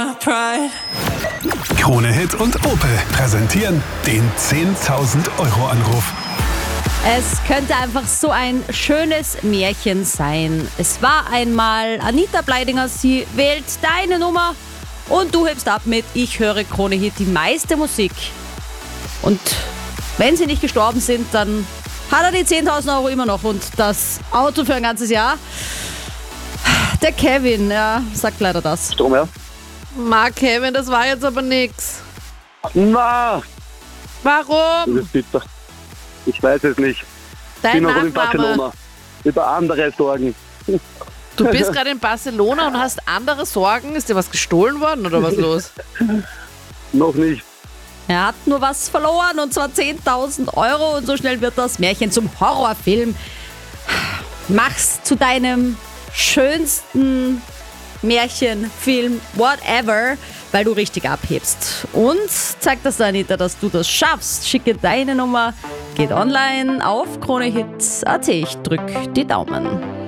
Krone Hit und Opel präsentieren den 10.000 Euro Anruf. Es könnte einfach so ein schönes Märchen sein. Es war einmal Anita Bleidinger, sie wählt deine Nummer und du hebst ab mit Ich höre Krone Hit, die meiste Musik. Und wenn sie nicht gestorben sind, dann hat er die 10.000 Euro immer noch und das Auto für ein ganzes Jahr. Der Kevin, ja, sagt leider das. Strom, ja? Kevin, das war jetzt aber nix. Na, Warum? das ist bitter. Ich weiß es nicht. Ich Dein bin noch in Nachname. Barcelona. Über andere Sorgen. Du bist gerade in Barcelona und hast andere Sorgen. Ist dir was gestohlen worden oder was los? Noch nicht. Er hat nur was verloren und zwar 10.000 Euro und so schnell wird das Märchen zum Horrorfilm. Mach's zu deinem schönsten Märchenfilm, whatever, weil du richtig abhebst. Und zeig das Anita, dass du das schaffst. Schicke deine Nummer, geht online auf kronehit.at. Ich drück die Daumen.